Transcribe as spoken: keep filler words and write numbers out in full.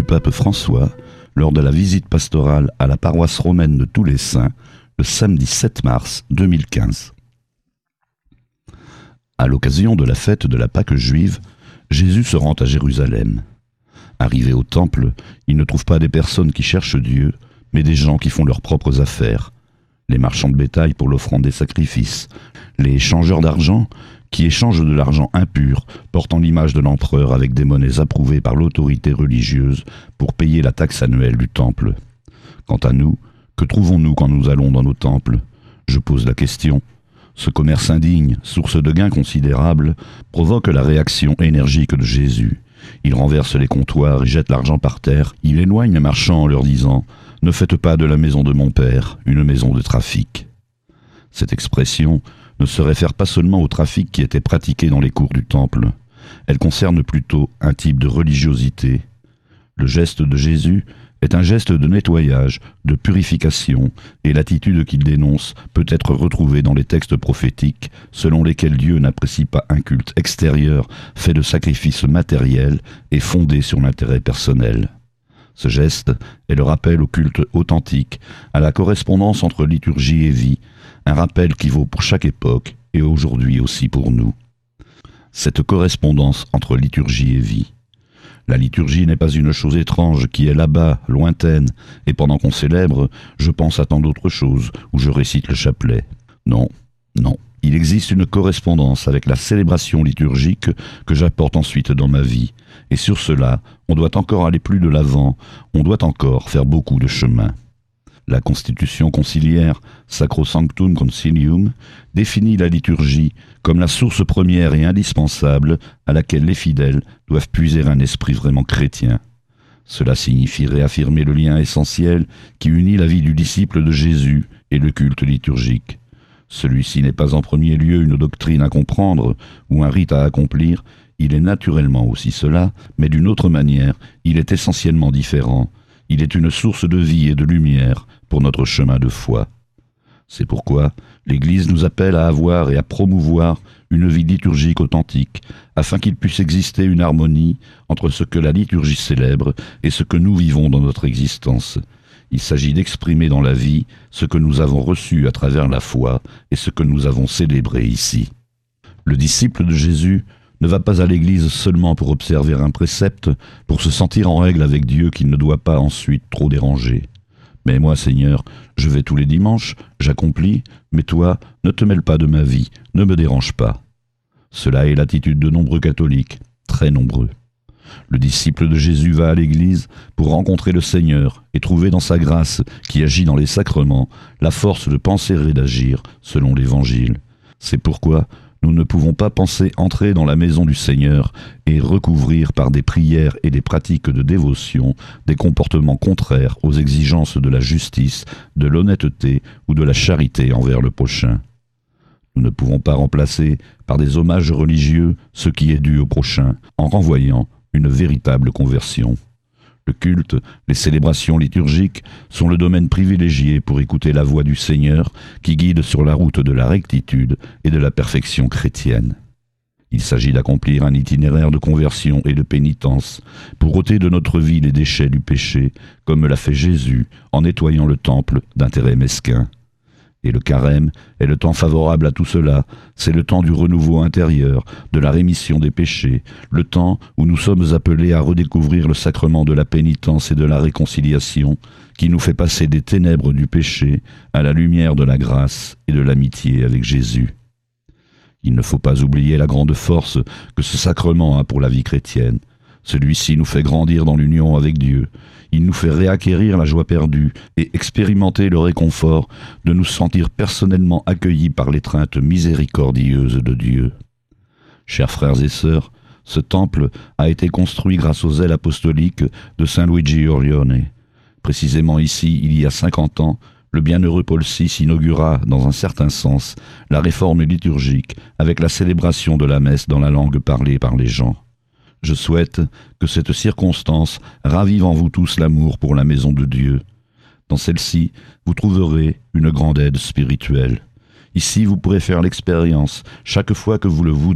du pape François lors de la visite pastorale à la paroisse romaine de Tous les Saints le samedi sept mars deux mille quinze. À l'occasion de la fête de la Pâque juive, Jésus se rend à Jérusalem. Arrivé au temple, il ne trouve pas des personnes qui cherchent Dieu, mais des gens qui font leurs propres affaires. Les marchands de bétail pour l'offrande des sacrifices, les échangeurs d'argent qui échangent de l'argent impur, portant l'image de l'empereur avec des monnaies approuvées par l'autorité religieuse pour payer la taxe annuelle du temple. Quant à nous, que trouvons-nous quand nous allons dans nos temples ? Je pose la question. Ce commerce indigne, source de gains considérables, provoque la réaction énergique de Jésus. Il renverse les comptoirs et jette l'argent par terre. Il éloigne les marchands en leur disant « Ne faites pas de la maison de mon père une maison de trafic ». Cette expression ne se réfère pas seulement au trafic qui était pratiqué dans les cours du temple. Elle concerne plutôt un type de religiosité. Le geste de Jésus est un geste de nettoyage, de purification, et l'attitude qu'il dénonce peut être retrouvée dans les textes prophétiques, selon lesquels Dieu n'apprécie pas un culte extérieur fait de sacrifices matériels et fondé sur l'intérêt personnel. Ce geste est le rappel au culte authentique, à la correspondance entre liturgie et vie, un rappel qui vaut pour chaque époque et aujourd'hui aussi pour nous. Cette correspondance entre liturgie et vie. La liturgie n'est pas une chose étrange qui est là-bas, lointaine, et pendant qu'on célèbre, je pense à tant d'autres choses, où je récite le chapelet. Non, non. Il existe une correspondance avec la célébration liturgique que j'apporte ensuite dans ma vie. Et sur cela, on doit encore aller plus de l'avant, on doit encore faire beaucoup de chemin. La constitution conciliaire Sacrosanctum Concilium définit la liturgie comme la source première et indispensable à laquelle les fidèles doivent puiser un esprit vraiment chrétien. Cela signifie réaffirmer le lien essentiel qui unit la vie du disciple de Jésus et le culte liturgique. Celui-ci n'est pas en premier lieu une doctrine à comprendre ou un rite à accomplir, il est naturellement aussi cela, mais d'une autre manière, il est essentiellement différent. Il est une source de vie et de lumière pour notre chemin de foi. C'est pourquoi l'Église nous appelle à avoir et à promouvoir une vie liturgique authentique, afin qu'il puisse exister une harmonie entre ce que la liturgie célèbre et ce que nous vivons dans notre existence. Il s'agit d'exprimer dans la vie ce que nous avons reçu à travers la foi et ce que nous avons célébré ici. Le disciple de Jésus ne va pas à l'église seulement pour observer un précepte, pour se sentir en règle avec Dieu qu'il ne doit pas ensuite trop déranger. Mais moi, Seigneur, je vais tous les dimanches, j'accomplis, mais toi, ne te mêle pas de ma vie, ne me dérange pas. Cela est l'attitude de nombreux catholiques, très nombreux. Le disciple de Jésus va à l'église pour rencontrer le Seigneur et trouver dans sa grâce, qui agit dans les sacrements, la force de penser et d'agir selon l'Évangile. C'est pourquoi nous ne pouvons pas penser entrer dans la maison du Seigneur et recouvrir par des prières et des pratiques de dévotion des comportements contraires aux exigences de la justice, de l'honnêteté ou de la charité envers le prochain. Nous ne pouvons pas remplacer par des hommages religieux ce qui est dû au prochain, en renvoyant une véritable conversion. Le culte, les célébrations liturgiques sont le domaine privilégié pour écouter la voix du Seigneur qui guide sur la route de la rectitude et de la perfection chrétienne. Il s'agit d'accomplir un itinéraire de conversion et de pénitence pour ôter de notre vie les déchets du péché, comme l'a fait Jésus en nettoyant le temple d'intérêts mesquins. Et le carême est le temps favorable à tout cela, c'est le temps du renouveau intérieur, de la rémission des péchés, le temps où nous sommes appelés à redécouvrir le sacrement de la pénitence et de la réconciliation, qui nous fait passer des ténèbres du péché à la lumière de la grâce et de l'amitié avec Jésus. Il ne faut pas oublier la grande force que ce sacrement a pour la vie chrétienne. Celui-ci nous fait grandir dans l'union avec Dieu. Il nous fait réacquérir la joie perdue et expérimenter le réconfort de nous sentir personnellement accueillis par l'étreinte miséricordieuse de Dieu. Chers frères et sœurs, ce temple a été construit grâce aux ailes apostoliques de Saint Luigi Orione. Précisément ici, il y a cinquante ans, le bienheureux Paul six inaugura, dans un certain sens, la réforme liturgique avec la célébration de la messe dans la langue parlée par les gens. Je souhaite que cette circonstance ravive en vous tous l'amour pour la maison de Dieu. Dans celle-ci, vous trouverez une grande aide spirituelle. Ici, vous pourrez faire l'expérience, chaque fois que vous le voudrez,